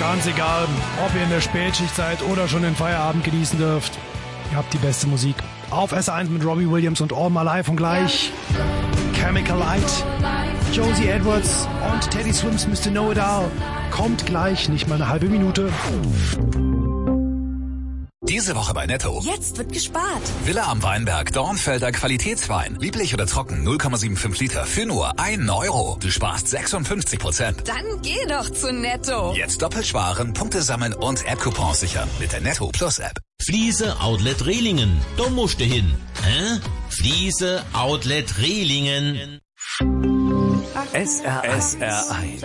Ganz egal, ob ihr in der Spätschicht seid oder schon den Feierabend genießen dürft. Ihr habt die beste Musik. Auf S1 mit Robbie Williams und All My Life und gleich Chemical Light, Josie Edwards und Teddy Swims Mr. Know It All. Kommt gleich, nicht mal eine halbe Minute. Diese Woche bei Netto. Jetzt wird gespart. Villa am Weinberg, Dornfelder Qualitätswein. Lieblich oder trocken, 0,75 Liter für nur 1 Euro. Du sparst 56%. Dann geh doch zu Netto. Jetzt doppelt sparen, Punkte sammeln und App-Coupons sichern mit der Netto Plus App. Fliese Outlet Rehlingen. Da musst du hin. Hä? Fliese Outlet Rehlingen. SR1.